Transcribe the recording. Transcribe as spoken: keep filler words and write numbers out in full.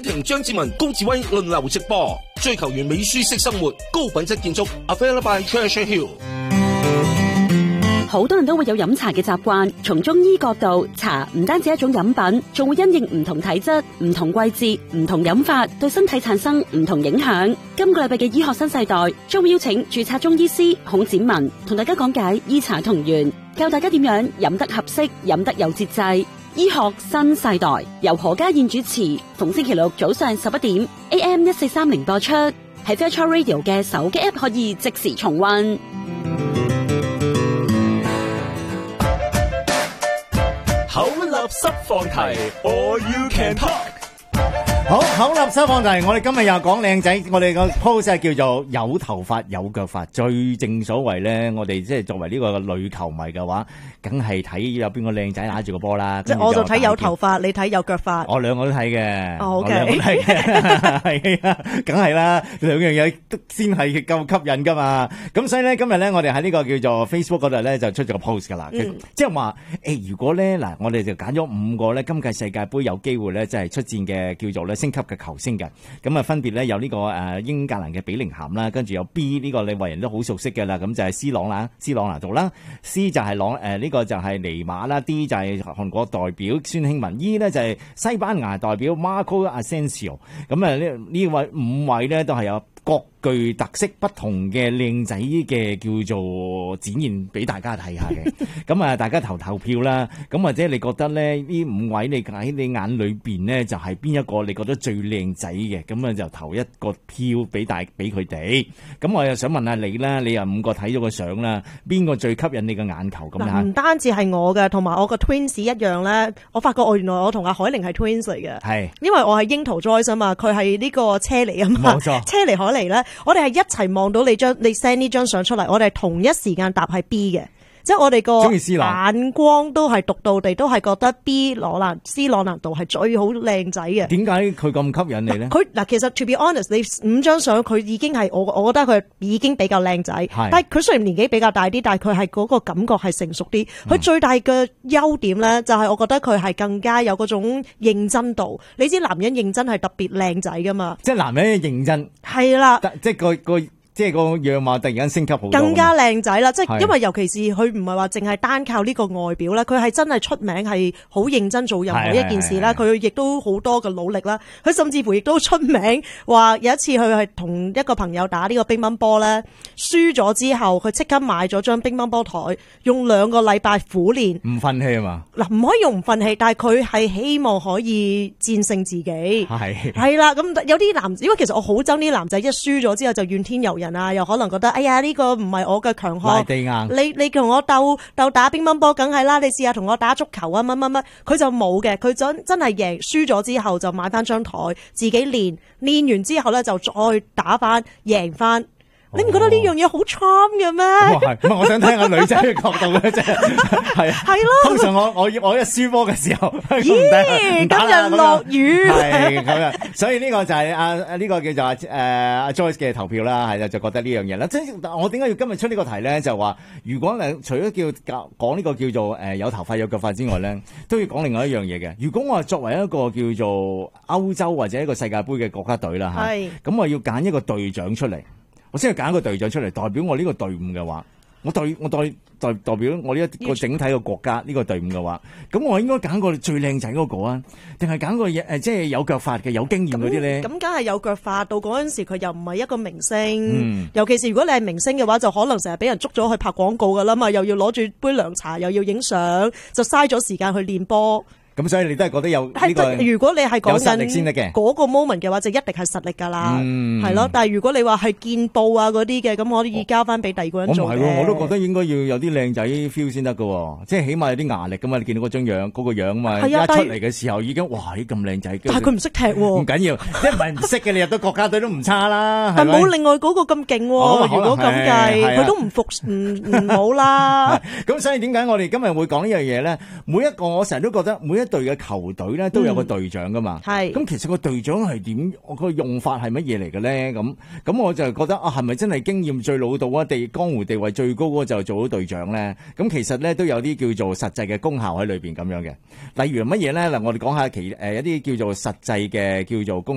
婷、張志文、高志威輪流直播，追求完美舒適生活，高品質建築 ，Available by Treasure Hill。 好多人都會有飲茶嘅習慣，從中醫角度，茶唔單止一種飲品，仲會因應唔同體質、唔同季節、唔同飲法，對身體產生唔同影響。今個禮拜嘅醫學新世代將會邀請註冊中醫師孔展文同大家講解醫茶同源，教大家點樣飲得合適、飲得有節制。醫學新世代由何家燕主持，逢星期六早上十一點 A M 一四三零播出，喺 Virtual Radio 嘅手機 App 可以即時重溫。 口立濕放題 ，All You Can Talk。 好，口立濕放題，我哋今日又講靚仔，我哋個 post 係叫做有頭髮有腳髮，最正所謂咧，我哋即係作為呢個女球迷嘅話，梗係睇有邊個靚仔拿住個波啦。 即係我就睇有頭髮，你睇有腳髮。 我兩個都睇嘅， 哦 OK， 我兩個都睇嘅，係啊，梗係啦，兩樣嘢都先係夠吸引噶嘛。咁所以咧，今日咧，我哋喺呢個叫做 Facebook 嗰度咧，就出咗個 post 噶啦， 嗯、 即係話誒，如果咧嗱，我哋就揀咗五個咧，今屆世界盃有機會咧，即係出戰嘅叫做咧升級嘅球星嘅，咁啊分別咧有呢個誒英格蘭嘅比寧咸啦，跟住有 B 呢個你為人都好熟悉嘅啦，咁就係 C 朗啦，C 朗拿度啦 ，C 就係朗誒呢個就係尼馬啦 ，D 就係韓國代表孫興文 ，E 咧就係西班牙代表 Marco Asensio， 咁啊呢呢位五位咧都係有各具特色不同嘅靚仔嘅叫做展現俾大家睇下嘅，咁啊大家投投票啦，咁或者你覺得咧呢五位你喺你眼裏邊咧就係邊一個你覺得最靚仔嘅，咁啊就投一個票俾大俾佢哋。咁我又想問下你啦，你又五個睇咗個相啦，邊個最吸引你嘅眼球咁啊？ 唔單止係我嘅，同埋我個 twins 一樣咧，我發覺我原來我同阿海玲係 twins 嚟嘅，係因為我係櫻桃 Joyce 啊嘛，佢係呢個車厘啊嘛，冇錯，車厘海妮咧。我哋係一齊望到你張你 send 呢張相出嚟，我哋係同一時間答係 B 嘅，即係我哋個眼光都係獨到地，都係覺得 B 朗拿 C 朗拿度係最好靚仔嘅。點解佢咁吸引你咧？佢嗱，其實 to be honest， 你五張相佢已經係我我覺得佢已經比較靚仔，但係佢雖然年紀比較大啲，但係佢係嗰個感覺係成熟啲。佢、嗯、最大嘅優點咧，就係我覺得佢係更加有嗰種認真度。你知男人認真係特別靚仔噶嘛？即係男人認真係啦，即係個個。即係個樣貌突然間升級好多，更加靚仔啦！即係因為尤其是佢唔係話淨係單靠呢個外表啦，佢係真係出名係好認真做任何一件事啦。佢亦都好多嘅努力啦。佢甚至乎亦都出名話有一次佢係同一個朋友打呢個乒乓波咧，輸咗之後佢即刻買咗張乒乓波台，用兩個禮拜苦練，唔忿氣啊嘛！嗱，唔可以用唔忿氣，但係佢係希望可以戰勝自己。係係啦，咁有啲男，因為其實我好憎啲男仔一輸咗之後就怨天尤人。啊，又可能覺得，哎呀呢、這個唔係我嘅強項，地硬你你同我鬥鬥打乒乓波，梗係啦，你試下同我打足球啊，乜乜乜，佢就冇嘅，佢真真係贏輸咗之後就買翻張台自己練，練完之後咧就再打翻贏翻。你唔覺得呢樣嘢好 charm 嘅咩？係，唔係我想聽下女仔嘅角度嘅啫，係係咯。通常我我我一輸波嘅時候，咦，今日落雨，係咁樣，所以呢個就係阿阿呢個叫做阿誒阿 Joyce 嘅投票啦，係啦，就覺得呢樣嘢啦。即係我點解要今日出呢個題咧？就話如果誒除咗叫講呢個叫做誒有頭髮有腳髮之外咧，都要講另外一樣嘢嘅。如果我係作為一個叫做歐洲或者一個世界盃嘅國家隊啦嚇，咁我要揀一個隊長出嚟。我先係揀一個隊長出嚟代表我呢個隊伍嘅話，我代我代代代表我呢一個整體嘅國家呢、呢個隊伍嘅話，咁我應該揀個最靚仔嗰個啊，定係揀個誒即係有腳髮嘅有經驗嗰啲咧？咁梗係有腳髮，到嗰陣時佢又唔係一個明星，嗯、尤其是如果你係明星嘅話，就可能成日俾人捉咗去拍廣告噶啦嘛，又要攞住杯涼茶，又要影相，就嘥咗時間去練波。咁所以你都係覺得有呢個如果你係講緊嗰個 moment 嘅話，就一定係實力㗎啦，係咯、嗯。但係如果你話係見報啊嗰啲嘅，咁我可以交翻俾第二個人做嘅。我唔係喎，我都覺得應該要有啲靚仔 feel 先得㗎，即係起碼有啲牙力㗎嘛。你見到嗰張樣嗰、嗰個樣嘛，一出嚟嘅時候已經哇咦咁靚仔。但係佢唔識踢喎，唔緊要，即係唔係唔識嘅，你入到國家隊都唔差啦。但係冇另外嗰個咁勁喎。如果咁計，佢都唔服唔唔好啦。咁所以點解我哋今日會講呢樣嘢咧？每一個我成日都覺得每一隊嘅球隊咧都有個隊長噶嘛，係、嗯、咁其實個隊長係點？我個用法係乜嘢嚟嘅咧？咁咁我就覺得啊，係咪真係經驗最老道啊？地江湖地位最高嗰個就做到隊長咧？咁其實咧都有啲叫做實際嘅功效喺裏邊咁樣嘅。例如乜嘢咧？嗱，我哋講下其誒一啲叫做實際嘅叫做功。